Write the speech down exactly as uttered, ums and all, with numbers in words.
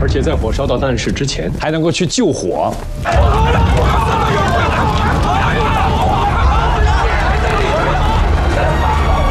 而且在火烧到蛋室之前还能够去救火。